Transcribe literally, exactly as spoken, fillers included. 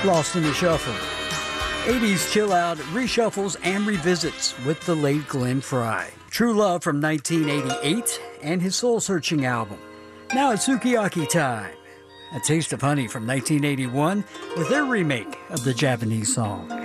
Lost in the Shuffle. eighties chill out reshuffles and revisits with the late Glenn Frey. True Love from nineteen eighty-eight and his Soul Searching album. Now it's Sukiyaki time. A Taste of Honey from nineteen eighty-one with their remake of the Japanese song.